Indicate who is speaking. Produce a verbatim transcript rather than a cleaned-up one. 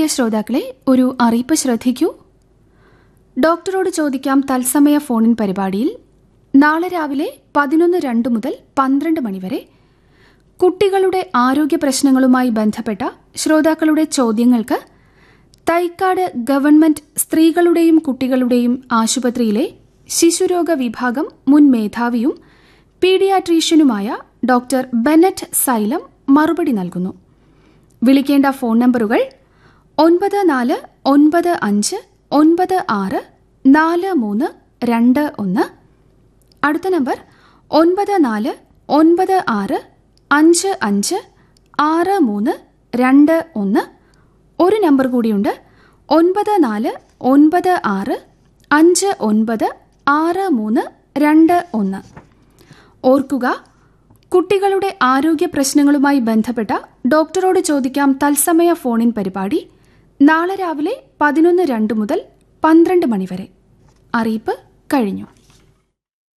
Speaker 1: പ്രിയ ശ്രോതാക്കളെ, ഒരു അറിയിപ്പ് ശ്രദ്ധിക്കൂ. ഡോക്ടറോട് ചോദിക്കാം തത്സമയ ഫോണിൻ പരിപാടിയിൽ നാളെ രാവിലെ പതിനൊന്ന് രണ്ട് മുതൽ പന്ത്രണ്ട് മണിവരെ കുട്ടികളുടെ ആരോഗ്യ പ്രശ്നങ്ങളുമായി ബന്ധപ്പെട്ട ശ്രോതാക്കളുടെ ചോദ്യങ്ങൾക്ക് തൈക്കാട് ഗവൺമെന്റ് സ്ത്രീകളുടെയും കുട്ടികളുടെയും ആശുപത്രിയിലെ ശിശുരോഗ വിഭാഗം മുൻ മേധാവിയും പീഡിയാട്രീഷ്യനുമായ ഡോക്ടർ ബെനറ്റ് സൈലം മറുപടി നൽകുന്നു. വിളിക്കേണ്ട ഫോൺ നമ്പറുകൾ ഒൻപത് നാല് ഒൻപത് അഞ്ച് ഒൻപത് ആറ് നാല് മൂന്ന് രണ്ട് ഒന്ന്. അടുത്ത നമ്പർ ഒൻപത് നാല് ഒൻപത് ആറ് അഞ്ച് അഞ്ച് ആറ് മൂന്ന് രണ്ട് ഒന്ന്. ഒരു നമ്പർ കൂടിയുണ്ട്, ഒൻപത് നാല് ഒൻപത് ആറ് അഞ്ച് ഒൻപത് ആറ് മൂന്ന് രണ്ട് ഒന്ന്. ഓർക്കുക, കുട്ടികളുടെ ആരോഗ്യ പ്രശ്നങ്ങളുമായി ബന്ധപ്പെട്ട ഡോക്ടറോട് ചോദിക്കാം തത്സമയ ഫോണിൻ പരിപാടി നാളെ രാവിലെ പതിനൊന്ന് രണ്ട് മുതൽ പന്ത്രണ്ട് മണിവരെ. അറിയിപ്പ് കഴിഞ്ഞു.